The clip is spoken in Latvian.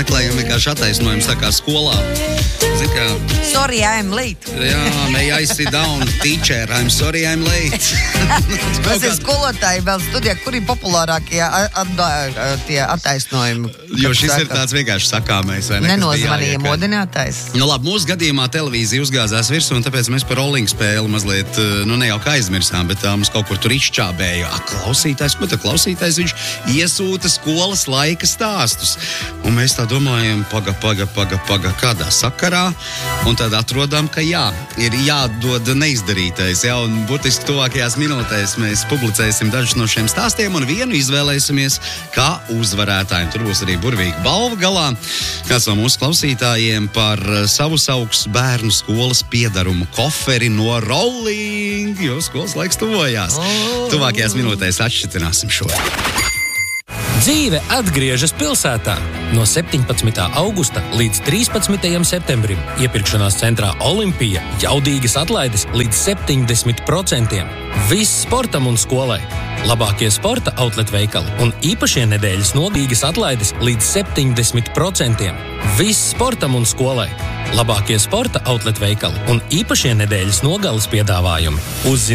meklējam vienkārši attaisnojums, tā kā skolā. Zin, kā... Sorry, I'm late. Jā, may I sit down, teacher, I'm sorry, I'm late. Tas ir skolotāji vēl studijā, kuri populārākie tie attaisnojumi? Jo šis ir tāds vienkārši sakāmais, vai ne? Nenozvanīja modinātājs. Nu labi, mūsu gadījumā televīzija uzgāzās virsū, un tāpēc mēs par rolling spēli mazliet, ne jau kā aizmirsām, bet mums kaut kur tur izšķābēja. Klausītājs, ko tā klausītājs, viņš iesūta skolas laika stāstus. Un mēs tā domājam, paga, kādā sakarā, un tad atrodam, ka jā, ir jādod neizdarītais, jā, un burtiski tuvākajās minūtēs mēs publicēsim dažus no šiem stāstiem, un vienu izvēlēsimies kā uzvarētājiem. Tur būs arī burvīga balva galā. Kāds no mūsu klausītājiem par savu sauks bērnu skolas piedarumu koferi no Rolling, jo skolas laiks tuvojās. Tuvākajās minūtēs atšķitināsim šo. Dzīve atgriežas pilsētā. No 17. augusta līdz 13. septembrim iepirkšanās centrā Olimpija jaudīgas atlaides līdz 70%. Viss sportam un skolai. Labākie sporta outlet veikali un īpašie nedēļas nogīgas atlaides līdz 70%. Viss sportam un skolai. Labākie sporta outlet veikali un īpašie nedēļas nogales piedāvājumi.